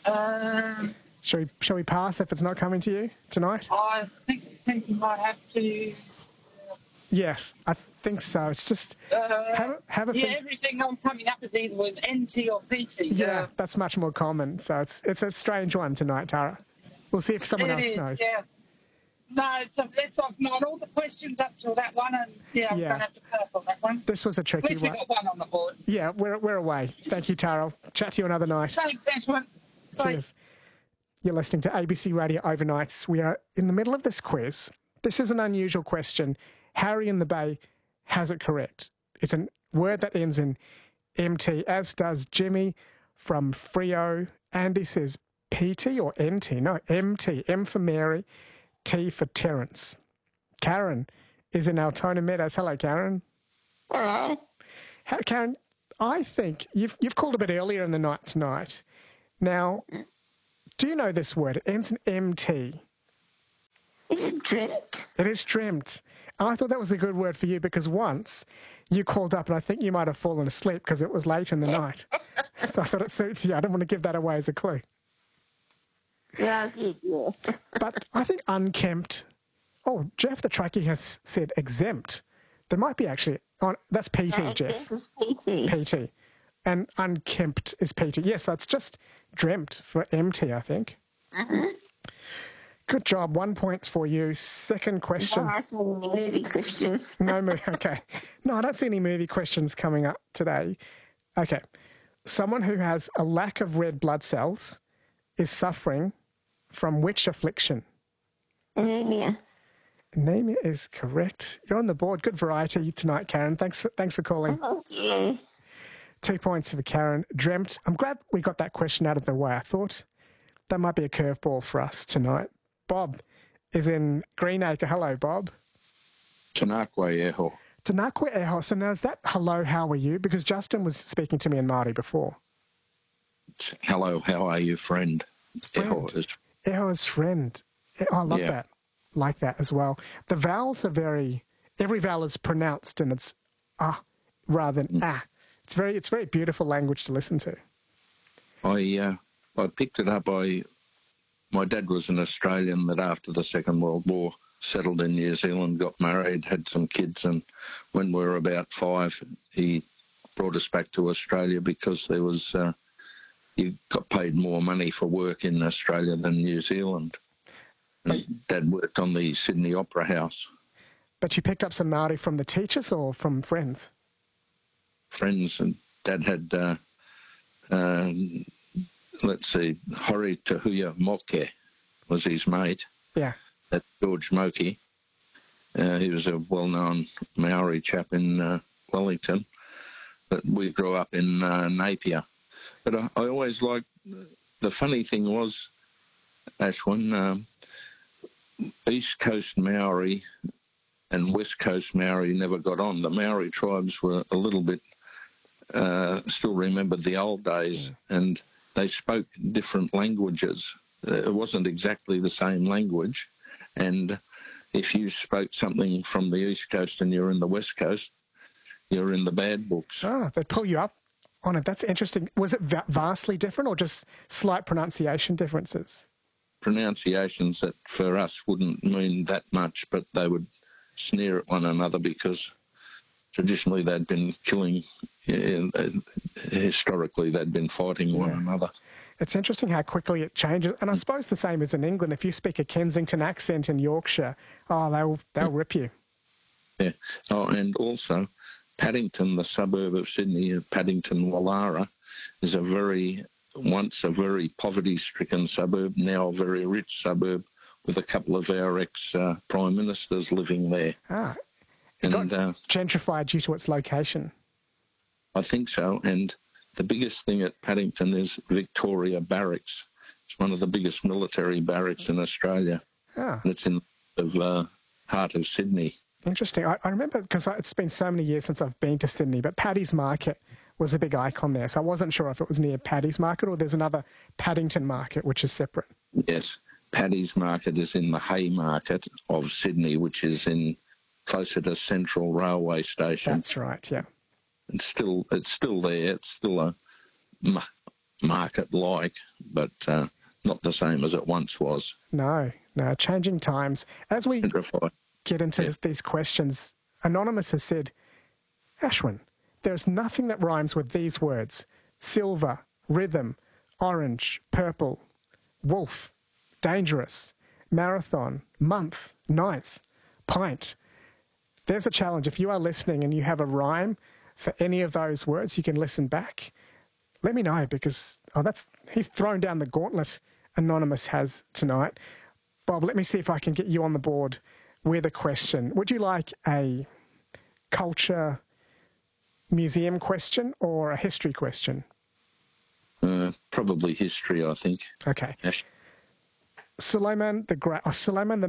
Shall we pass if it's not coming to you tonight? I think you might have to. Yes, I think so. It's just have a think. Everything I'm coming up is either with NT or PT. Yeah, that's much more common. So it's a strange one tonight, Tara. We'll see if someone else knows. Yeah. No, it's off mine. All the questions up till that one, and I'm going to have to pass on that one. This was a tricky one. At least we got one on the board. Yeah, we're away. Thank you, Tara. Chat to you another night. Thanks, Ashwin. Cheers. You're listening to ABC Radio Overnights. We are in the middle of this quiz. This is an unusual question. Harry in the Bay has it correct. It's a word that ends in MT, as does Jimmy from Frio. Andy says PT or NT. No, MT. M for Mary, T for Terence. Karen is in Altona Meadows. Hello, Karen. Hello. Karen, I think you've called a bit earlier in the night tonight. Now, do you know this word? It ends in MT. Is it dreamt? It is dreamt. I thought that was a good word for you because once you called up and I think you might have fallen asleep because it was late in the night. So I thought it suits you. I didn't want to give that away as a clue. Yeah, I did, yeah. But I think unkempt. Oh, Jeff the Truckie has said exempt. There might be actually. Oh, that's PT, No, Jeff. Jeff was PT. PT. And unkempt is PT. Yes, so it's just dreamt for MT, I think. Mm-hmm. Good job. 1 point for you. Second question. Don't ask me any movie questions. No movie. Okay. No, I don't see any movie questions coming up today. Okay. Someone who has a lack of red blood cells is suffering from which affliction? Anemia. Anemia is correct. You're on the board. Good variety tonight, Karen. Thanks for calling. Oh, yeah. 2 points for Karen. Dreamt. I'm glad we got that question out of the way. I thought that might be a curveball for us tonight. Bob is in Greenacre. Hello, Bob. Tanakwa eho. Tanakwa eho. So now is that hello, how are you? Because Justin was speaking to me in Māori before. Hello, how are you, friend? Eho is friend. Oh, I love that. Like that as well. The vowels are every vowel is pronounced and it's rather than It's very beautiful language to listen to. I picked it up. My dad was an Australian that after the Second World War settled in New Zealand, got married, had some kids, and when we were about 5, he brought us back to Australia because there was you got paid more money for work in Australia than New Zealand. And Dad worked on the Sydney Opera House. But you picked up some Māori from the teachers or from friends? Friends, and Dad had, let's see, Hori Tahuya Moke was his mate. Yeah. That's George Moke. He was a well-known Maori chap in Wellington. But we grew up in Napier. But I always liked, the funny thing was, Ashwin, East Coast Maori and West Coast Maori never got on. The Maori tribes were a little bit, still remembered the old days, and they spoke different languages. It wasn't exactly the same language, and if you spoke something from the East Coast and you're in the West Coast, you're in the bad books. Oh, they pull you up on it. That's interesting. Was it vastly different or just slight pronunciation differences? Pronunciations that for us wouldn't mean that much, but they would sneer at one another because traditionally they'd been killing, historically they'd been fighting one another. It's interesting how quickly it changes. And I suppose the same as in England. If you speak a Kensington accent in Yorkshire, they'll rip you. Yeah. Oh, and also Paddington, the suburb of Sydney, Paddington Wallara, is once a very poverty-stricken suburb, now a very rich suburb with a couple of our ex-prime ministers living there. It got gentrified due to its location. I think so, and the biggest thing at Paddington is Victoria Barracks. It's one of the biggest military barracks in Australia. And it's in the heart of Sydney. Interesting. I remember, because it's been so many years since I've been to Sydney, but Paddy's Market was a big icon there. So I wasn't sure if it was near Paddy's Market or there's another Paddington Market, which is separate. Yes. Paddy's Market is in the Haymarket of Sydney, which is in closer to Central Railway Station. That's right, yeah. It's still there. It's still a market-like, but not the same as it once was. No, changing times. As we Gentrified. get into these questions, Anonymous has said, Ashwin, there's nothing that rhymes with these words: silver, rhythm, orange, purple, wolf, dangerous, marathon, month, ninth, pint. There's a challenge. If you are listening and you have a rhyme for any of those words, you can listen back. Let me know, because he's thrown down the gauntlet Anonymous has tonight. Bob, let me see if I can get you on the board with a question. Would you like a culture museum question or a history question? Probably history, I think. Okay. Yes. Suleiman the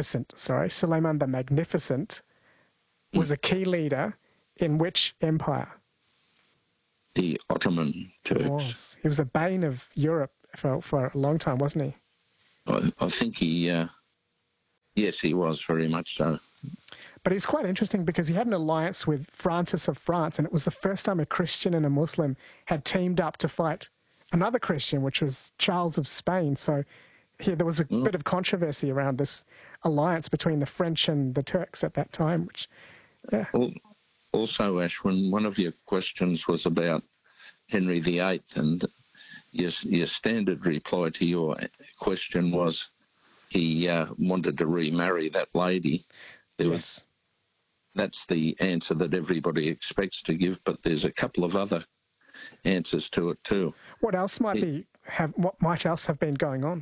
Magnificent was a key leader in which empire? The Ottoman Turks. He was a bane of Europe for a long time, wasn't he? I think yes, he was, very much so. But he's quite interesting because he had an alliance with Francis of France, and it was the first time a Christian and a Muslim had teamed up to fight another Christian, which was Charles of Spain. So here there was a bit of controversy around this alliance between the French and the Turks at that time, which, yeah. Also, Ashwin, one of your questions was about Henry VIII, and your standard reply to your question was he wanted to remarry that lady. Yes. That's the answer that everybody expects to give, but there's a couple of other answers to it too. What else might have been going on?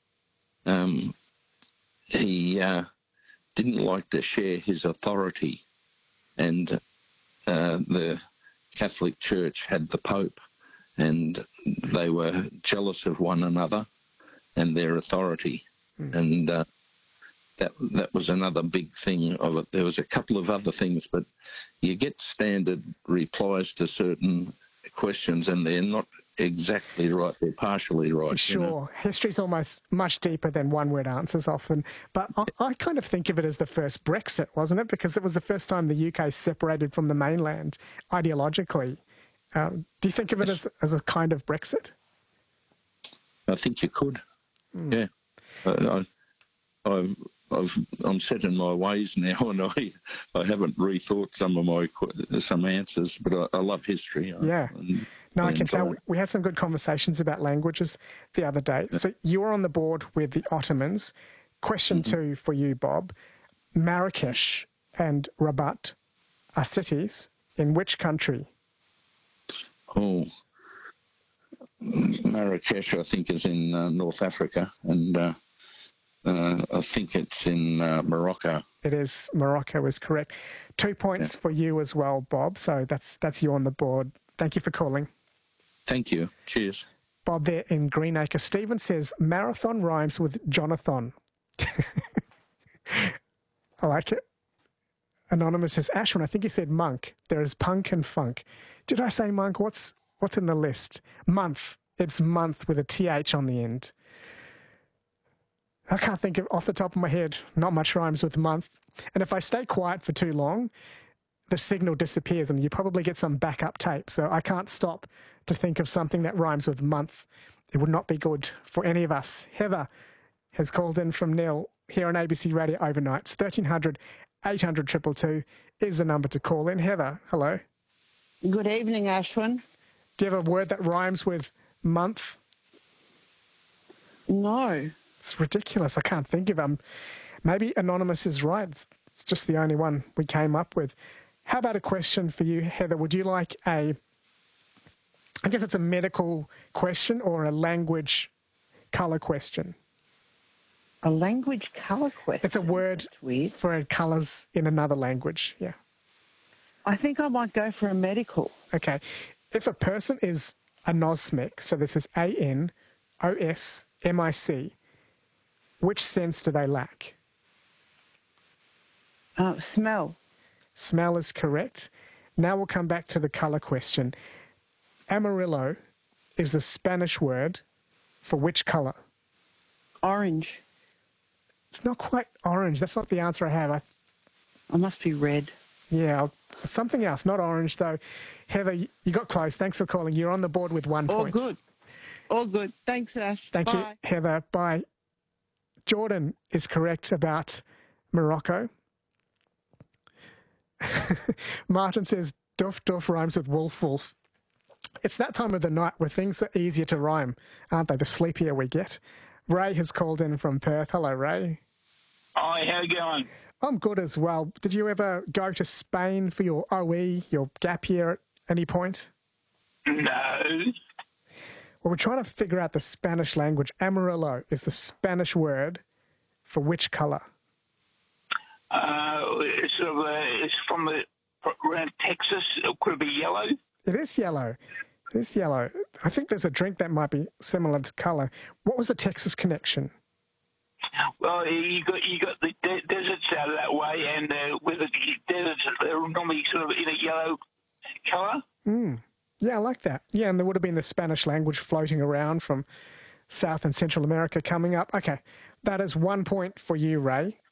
He didn't like to share his authority, and the Catholic Church had the Pope, and they were jealous of one another and their authority. And that was another big thing of it. There was a couple of other things, but you get standard replies to certain questions, and they're not exactly right. They're partially right. Sure. You know? History's almost much deeper than one-word answers often. But I kind of think of it as the first Brexit, wasn't it? Because it was the first time the UK separated from the mainland ideologically. Do you think of it as a kind of Brexit? I think you could. Yeah. I'm set in my ways now, and I haven't rethought some answers, but I love history. Yeah. I can tell. We had some good conversations about languages the other day. So you were on the board with the Ottomans. Question 2 for you, Bob. Marrakesh and Rabat are cities in which country? Oh, Marrakesh, I think, is in North Africa, and I think it's in Morocco. It is. Morocco is correct. 2 points for you as well, Bob. So that's you on the board. Thank you for calling. Thank you. Cheers. Bob there in Greenacre. Stephen says, marathon rhymes with Jonathan. I like it. Anonymous says, Ashwin, I think you said monk. There is punk and funk. Did I say monk? What's in the list? Month. It's month with a TH on the end. I can't think of, off the top of my head, not much rhymes with month. And if I stay quiet for too long, the signal disappears and you probably get some backup tape. So I can't stop to think of something that rhymes with month. It would not be good for any of us. Heather has called in from Neil here on ABC Radio Overnights. 1300 800 222 is the number to call in. Heather, hello. Good evening, Ashwin. Do you have a word that rhymes with month? No. It's ridiculous. I can't think of them. Maybe Anonymous is right. It's just the only one we came up with. How about a question for you, Heather? Would you like I guess it's a medical question or a language colour question? A language colour question? It's a word for colours in another language, yeah. I think I might go for a medical. Okay. If a person is anosmic, so this is anosmic, which sense do they lack? Smell. Smell is correct. Now we'll come back to the colour question. Amarillo is the Spanish word for which colour? Orange. It's not quite orange. That's not the answer I have. I must be red. Yeah, it's something else. Not orange, though. Heather, you got close. Thanks for calling. You're on the board with 1 point. Oh, good. All good. Thanks, Ash. Thank you, Bye. Heather. Bye. Jordan is correct about Morocco. Martin says, "Duff duff" rhymes with wolf wolf. It's that time of the night where things are easier to rhyme, aren't they? The sleepier we get. Ray has called in from Perth. Hello, Ray. Hi, how you going? I'm good as well. Did you ever go to Spain for your OE, your gap year at any point? No. Well, we're trying to figure out the Spanish language. Amarillo is the Spanish word for which colour? It's from around Texas. Could it be yellow? It is yellow. It is yellow. I think there's a drink that might be similar to colour. What was the Texas connection? Well, you got the deserts out of that way, and with the deserts, they're normally sort of in a yellow colour. Yeah, I like that. Yeah, and there would have been the Spanish language floating around from South and Central America coming up. Okay, that is 1 point for you, Ray.